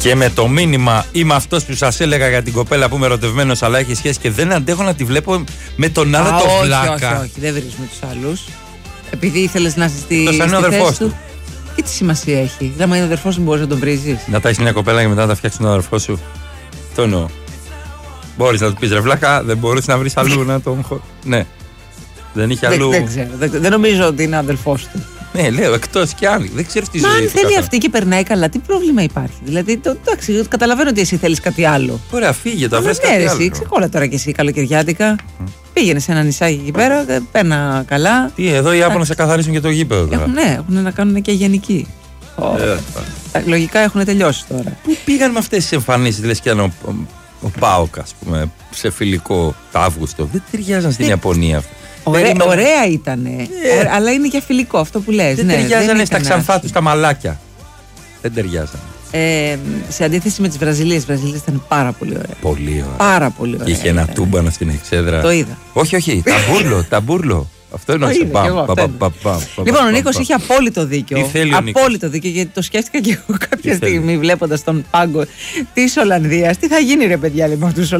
Και με το μήνυμα, είμαι αυτός που σας έλεγα για την κοπέλα που είμαι ερωτευμένος, αλλά έχει σχέση και δεν αντέχω να τη βλέπω με τον άλλο το βλάκα. Όχι, δεν βρίζουμε τους άλλους. Επειδή ήθελες να είσαι στη θέση του. Και τι σημασία έχει? Δηλαδή, είναι ο αδερφός μου, μπορείς να τον βρίζεις? Να τα έχεις μια κοπέλα και μετά να τα φτιάξεις τον αδερφό σου. Το εννοώ. Μπορείς να του πεις ρε βλάκα, δεν μπορείς να βρεις αλλού να τον. Ναι. Δεν είχε αλλού. Δεν ξέρω. Δεν νομίζω ότι είναι αδελφός του. Ναι, λέω εκτός κι αν. Δεν ξέρω τι ζωή. Μα αν θέλει αυτή και περνάει καλά, τι πρόβλημα υπάρχει? Δηλαδή, εντάξει, καταλαβαίνω ότι εσύ θέλεις κάτι άλλο. Ωραία, φύγε το, βρες κάτι άλλο. Εσύ, ξεκόλα τώρα κι εσύ καλοκαιριάτικα. Πήγαινε σε ένα νησάκι εκεί πέρα, παίρνα καλά. Τι, εδώ οι Ιάπωνες θα καθαρίσουν και το γήπεδο τώρα. Έχουν να κάνουν και γενική. Λογικά έχουν τελειώσει τώρα. Πού πήγαν με αυτές τις εμφανίσεις, λες και ο Πάοκ, ας πούμε, σε φιλικό το Αύγουστο? Δεν ταιριάζαν στην Ιαπωνία αυτό. Ωραία ήτανε, αλλά είναι και φιλικό αυτό που λες. Δεν ταιριάζανε στα ξανθά τους τα μαλάκια. Δεν ταιριάζανε. Σε αντίθεση με τις Βραζιλίες, οι Βραζιλίες ήταν πάρα πολύ ωραία. Πολύ ωραία. Πάρα πολύ ωραία. Είχε ένα τούμπανο στην εξέδρα. Το είδα. Όχι, ταμπούρλο. Αυτό εννοούσε. Λοιπόν, ο Νίκος είχε απόλυτο δίκιο. Απόλυτο δίκιο, γιατί το σκέφτηκα και εγώ κάποια στιγμή βλέποντας τον πάγκο της Ολλανδίας. Τι θα γίνει ρε παιδιά, λοιπόν,